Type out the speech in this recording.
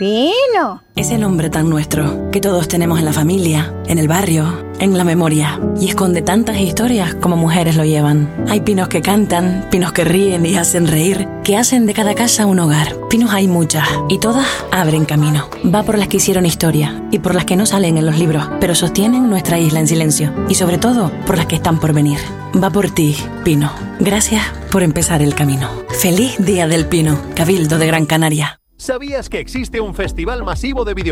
Pino. Ese nombre tan nuestro, que todos tenemos en la familia, en el barrio, en la memoria. Y esconde tantas historias como mujeres lo llevan. Hay pinos que cantan, pinos que ríen y hacen reír, que hacen de cada casa un hogar. Pinos hay muchas, y todas abren camino. Va por las que hicieron historia, y por las que no salen en los libros, pero sostienen nuestra isla en silencio. Y sobre todo, por las que están por venir. Va por ti, Pino. Gracias por empezar el camino. ¡Feliz Día del Pino! Cabildo de Gran Canaria. ¿Sabías que existe un festival masivo de videojuegos